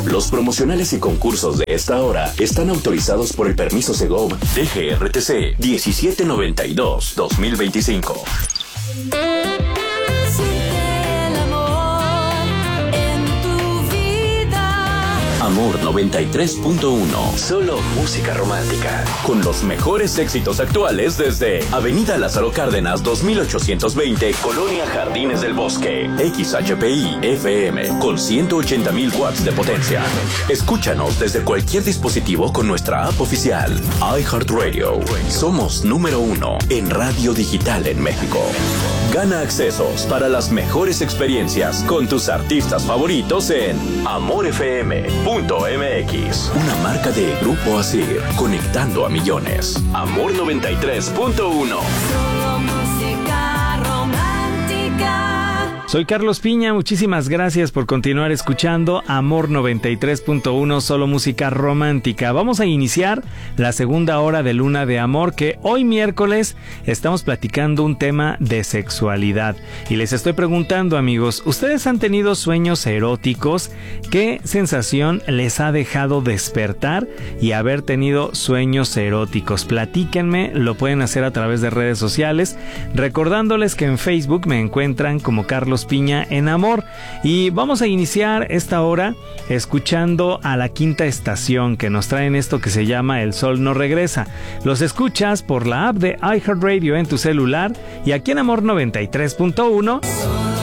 Los promocionales y concursos de esta hora están autorizados por el permiso Segov DGRTC 1792-2025. Amor 93.1. Solo música romántica. Con los mejores éxitos actuales desde Avenida Lázaro Cárdenas 2820, Colonia Jardines del Bosque. XHPI FM con 180,000 watts de potencia. Escúchanos desde cualquier dispositivo con nuestra app oficial. iHeartRadio. Somos número 1 en radio digital en México. Gana accesos para las mejores experiencias con tus artistas favoritos en amorfm.mx. Una marca de Grupo Asir, conectando a millones. Amor 93.1. Soy Carlos Piña, muchísimas gracias por continuar escuchando Amor 93.1, solo música romántica. Vamos a iniciar la segunda hora de Luna de Amor, que hoy miércoles estamos platicando un tema de sexualidad. Y les estoy preguntando, amigos, ¿ustedes han tenido sueños eróticos? ¿Qué sensación les ha dejado despertar y haber tenido sueños eróticos? Platíquenme, lo pueden hacer a través de redes sociales, recordándoles que en Facebook me encuentran como Carlos Piña en Amor. Y vamos a iniciar esta hora escuchando a La Quinta Estación, que nos traen esto que se llama El Sol No Regresa. Los escuchas por la app de iHeartRadio en tu celular y aquí en Amor 93.1.